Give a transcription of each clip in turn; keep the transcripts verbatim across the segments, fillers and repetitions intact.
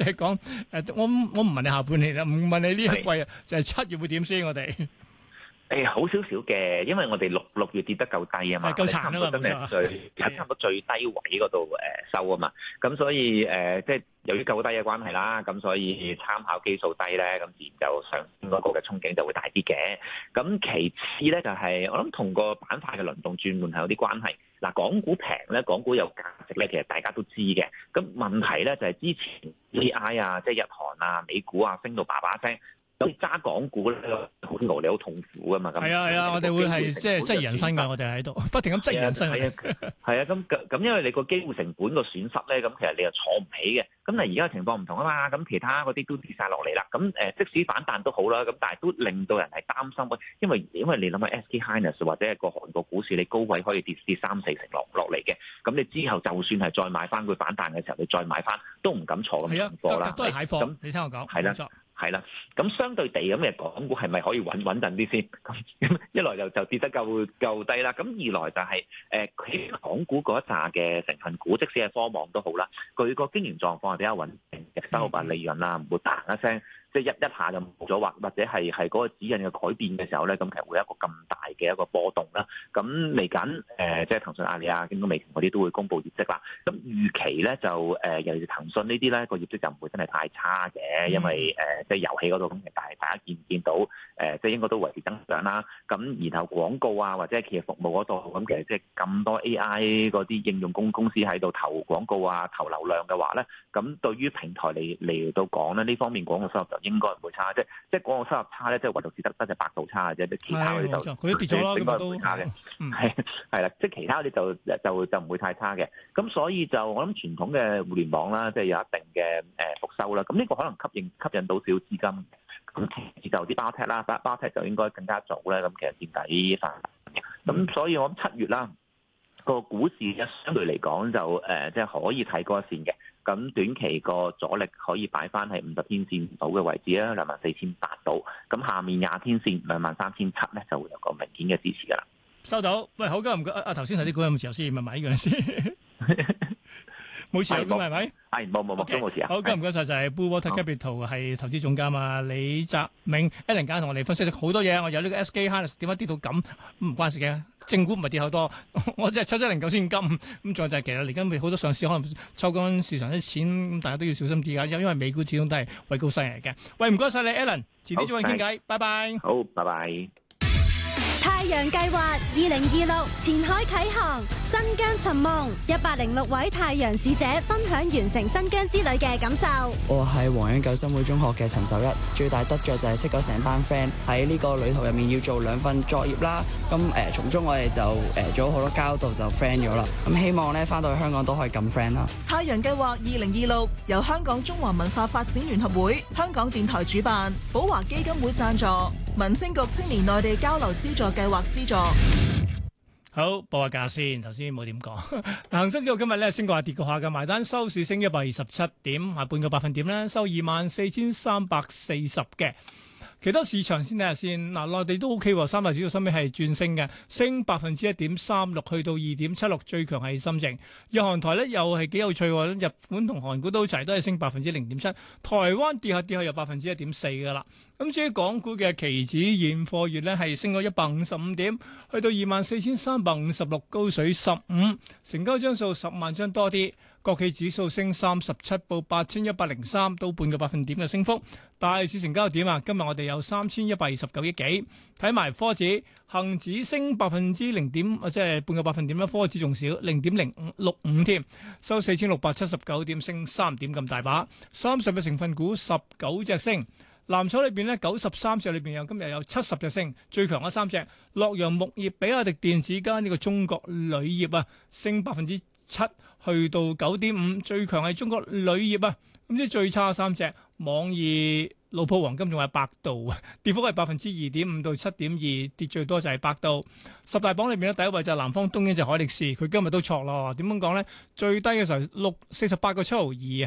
就係講誒，我我唔問你下半年啦，唔問你呢一季啊，就係七月會點先？我哋誒好少少嘅，因為我哋六六月跌得夠低啊嘛， 係夠殘啊嘛， 真係最係差唔多最低位嗰度誒收啊嘛，咁所以誒、呃、即係由於夠低嘅關係啦，咁所以參考基數低咧，咁自然就上升嗰個嘅憧憬就會大啲嘅。咁其次咧就係、是、我諗同個板塊嘅輪動轉換係有啲關係。嗱，港股平咧，港股有價值咧，其實大家都知嘅。咁問題咧就係、是、之前 A I 啊，即係日韓啊、美股啊升到叭叭聲。咁揸港股咧，好勞你好痛苦噶嘛？咁係啊係啊，我哋會係即係質疑人生㗎，我哋喺度不停咁質疑人生。 係啊係啊，咁咁因為你個機會成本個損失咧，咁其實你又坐唔起嘅。咁但係而家嘅情況唔同啊嘛，咁其他嗰啲都跌晒落嚟啦。咁誒，即使反彈都好啦，咁但係都令到人係擔心，因為因為你諗下 S K Hynix 或者係個韓國股市，你高位可以跌跌三四成落落嚟嘅。咁你之後就算係再買翻佢反彈嘅時候，你再買翻都唔敢坐咁重貨啦。 都係蟹貨。咁你聽我講， 係啦。係啦，咁相對地咁嘅港股係咪可以穩穩陣啲先？咁一來就就跌得夠夠低啦，咁二來就係、是、誒，佢、呃、港股嗰一紮嘅成分股，即使係科網都好啦，佢個經營狀況係比較穩定嘅，收入利潤啦，唔會嘭一聲。即係一一下就冇咗，或或者係係嗰個指引嘅改變嘅時候咧，咁其實會有一個咁大嘅一個波動啦。咁嚟緊誒，即係騰訊、阿里啊、京東、美團嗰啲都會公布業績啦。咁預期咧就誒、呃，尤其是騰訊呢啲咧個業績就唔會真係太差嘅，因為誒、呃、即係遊戲嗰度咁，其實大大家見唔見到誒、呃，即係應該都維持增長啦。咁然後廣告啊或者係企業服務嗰度，咁其實即係咁多 A I 嗰啲應用公公司喺度投廣告啊、投流量嘅話咧，咁對於平台嚟嚟到講咧，呢方面廣告收入就應該唔會差，即係即係廣告收入差咧，即係唯獨只得得隻百度差嘅啫，其他嗰啲就佢都跌咗啦， 應該唔會差嘅，係係啦，即係其他嗰啲就就就唔會太差嘅。咁所以就我諗傳統嘅互聯網啦，即係有一定嘅誒復收啦。咁呢個可能吸引吸引到少資金。咁其次就啲包踢啦，包包踢就應該更加早咧。咁其實見底反彈。咁所以我諗七月啦，個股市一相對嚟講就誒即係可以睇嗰一線嘅。咁短期個阻力可以擺翻係五十天線到嘅位置啦，兩萬四千八到。咁下面廿天線兩萬三千七咧，就會有個明顯嘅支持噶啦。 收到，喂，好嘅，唔該。啊頭先提啲股有冇持有先？咪買呢樣先。冇持有嘅係咪？ 係冇冇冇都冇持有。 好，唔該唔該曬，就係 Blue Water Capital 係投資總監啊李澤銘 Alan 家同我哋分析咗好多嘢。我有呢個 S K Hynix 點解跌到咁？唔關事嘅，正股唔係跌好多，我只係七七零九先金。咁再就係其實嚟緊好多上市可能抽乾市場啲錢，咁大家都要小心啲㗎。因因為美股始終都係位高勢嚟嘅。喂，唔該曬你 Alan，遲啲再傾偈，拜拜。 好，拜拜。 太陽計劃二零二六前海啟航，新疆尋夢，一百零六位太陽使者分享完成新疆之旅嘅感受。 我係黃恩九新會中學嘅陳守一，最大得着就係識咗成班 friend，喺呢個旅途入面要做兩份作業啦。咁誒，從中我哋就誒做咗好多交道，就 friend 咗啦。咁希望咧翻到去香港都可以咁 friend 啦。 太陽計劃二零二六由香港中華文化發展聯合會、香港電台主辦，寶華基金會贊助，民政局青年內地交流資助計劃資助。 好，報下價先。頭先冇點講。恒生指數今日咧升過下跌過下嘅，埋單收市升一百二十七點，下半個百分點咧收二萬四千三百四十嘅。其他市場先睇下先，嗱，內地都 O K，三大指數收尾係轉升嘅，升百分之一點三六，去到二點七六，最強係深證。日韓台咧又係幾有趣喎，日本同韓股都齊都係升百分之零點七，台灣跌下跌下又百分之一點四噶啦。咁至於港股嘅期指現貨月咧係升咗一百五十五點，去到二萬四千三百五十六，高水十五，成交張數十萬張多啲。國企指數升三十七，報八千一百零三，到半個百分點嘅升幅。大市成交點啊，今日我哋有三千一百二十九億幾。睇埋科指，恒指升百分之零點，即係半個百分點啦。科指仲少零點零五六五添，收四千六百七十九點，升三點咁大把。三十隻成分股，十九隻升。藍籌裏邊咧，九十三隻裏邊有今日有七十隻升，最強嗰三隻，洛陽木業、比亞迪電子加呢個中國鋁業啊，升百分之七。去到九點五，最強係中國鋁業啊！咁即係最差三隻，網易、老鋪黃金仲係百度啊，跌幅係百分之二點五到七點二，跌最多就係百度。十大榜裏面咧，第一位就係南方東英就海力士，佢今日都挫咯。點樣講咧？最低嘅時候六四十八個七毫二啊，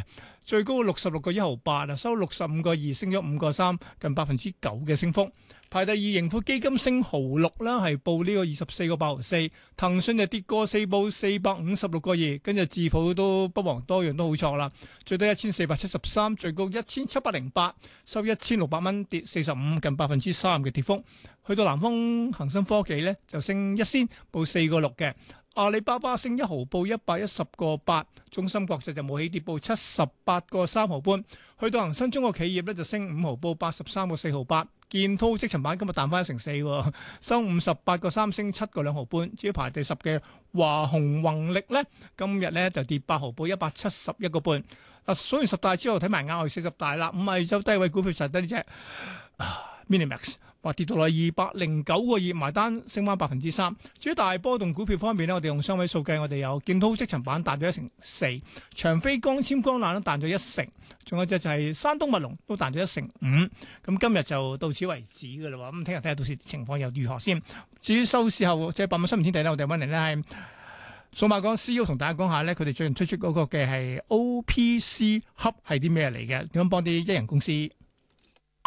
最高六十六個一毫八啊，收六十五個二，升咗五個三，近百分之九嘅升幅。排第二盈富基金升毫六啦，係報呢個二十四個八毫四。騰訊就跌過四，報四百五十六個二，跟住智普都不遑多讓，都好錯啦。最低一千四百七十三，最高一千七百零八，收一千六百蚊，跌四十五，近百分之三嘅跌幅。去到南方恒生科技咧，就升一仙，報四個六嘅。阿里巴巴升一毫，報一百一十個八。中芯國際就冇起跌，報七十八個三毫半。去到恒生中國企業咧，就升五毫，報八十三個四毫八。建滔積層板今日彈翻一成四，收五十八個三，升七個兩毫半。至於排第十嘅華虹宏力咧，今日咧就跌八毫，報一百七十一個半。嗱，數完十大之後睇埋額外四十大啦，五係周低位股票就得呢隻 Minimax。話跌到落二百零九個二，埋單升翻百分之三。至於大波動股票方面呢，我哋用雙位數計，我哋有建滔積層板彈咗一成四，長飛光纖光纜都彈咗一成，仲有隻就係山東物龍都彈咗一成五。咁今日就到此為止㗎啦喎。咁聽日睇下到時情況又如何先。至於收市後即係百萬新聞天地呢，我哋揾嚟呢係數碼港 C E O 同大家講下呢，佢哋最近推出嗰個嘅係 O P C Hub 係啲咩嚟嘅？點樣幫啲一人公司？